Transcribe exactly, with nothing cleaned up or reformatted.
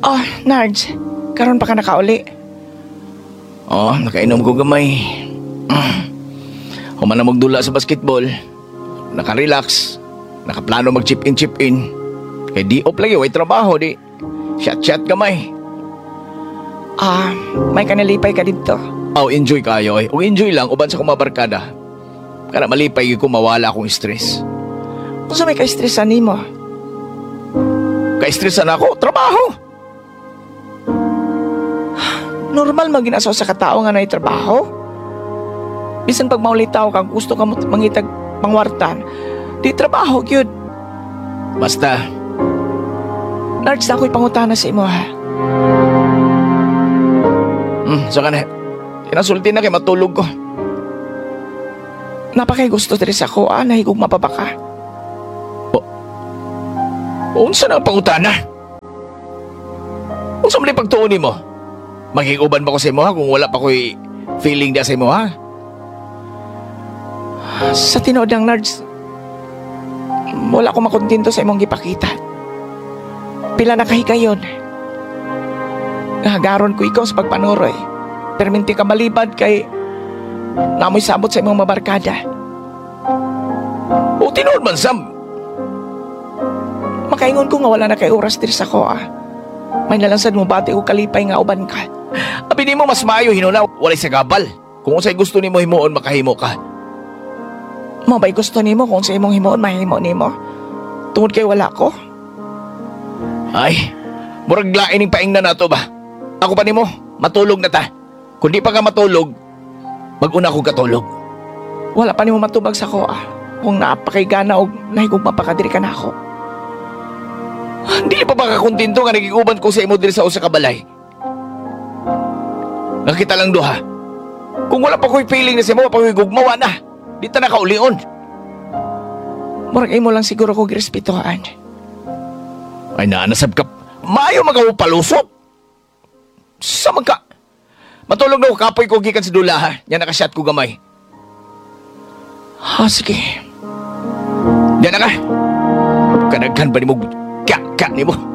Oh, Nards, karon pa ka nakauli. Oh, nakainom ko gamay. Human na magdula sa basketball. Naka-relax. Nakaplano mag-chip-in, chip-in. Kaya di op lagi, way trabaho, di. Chat-chat gamay. Ah, may kanalipay ka dito. Oh, enjoy kayo eh. O enjoy lang, uban sa kumabarkada. Kana malipay ko mawala akong stress. Kung sa may ka-stressan nimo. Ka-stressan ako, trabaho. Normal maginaso sa katao nga na trabaho. Bisan pag maulitaw kang gusto ka mangitag pangwartan, di trabaho gyud. Basta, Nards, na ako'y pangutana sa imo ha. hmm, saka na. Inasulti na kay matulog ko. Napakay gusto diri sa ako, ah, nahigog mapabaka. Unsa na ang pangutana? Unsa man yung pagtuon mo? Magiging-uban ba ko sa imo ha kung wala pa ko'y feeling da sa imo ha? Sa tinood ng Nards, wala ko makontento sa imong gipakita. Pila na kahigayon. Nahagaron ko ikaw sa pagpanuroy. Perminti ka malibad kay namoy sabot sa imong mabarkada. O tinood man, Sam. Makaingon ko nga wala na kay oras diri sa ko ah. May nalansad mo bati o kalipay nga uban ka. Abi nimo mas maayo hinuna, walay sa gabal. Kung unsay gusto nimo himuon, makahimo ka. Mabay gusto nimo kung sa imong himuon mahimo nimo. Tungod kay wala ko. Ay, murag lain ning paing na nato ba? Ako pa nimo, matulog na ta. Kung di pa ka matulog, mag-una ko katulog. Wala pa nimo matubag sa ko ah. Kung naapakay gana o nahigog mapakadiri ka na ako. Hindi pa ba kakontento nga nagiguban ko sa imo diri sa usa ka balay? Nakita lang duha. Kung wala pa ko'y feeling na sa imo, pa ko'y gugmawa na. Di ta nakaulion. Murag imo lang siguro ko girespetuhan. Ay na, nasab ka. Maayo magawa palusot. Sa magka. Matulog na ko, kapoy ko gikan sa dula ha. Yan nakasyat ko gamay. Ah, sige. Yan na ka. Kanagkan ba ni mo? Kaka ni mo?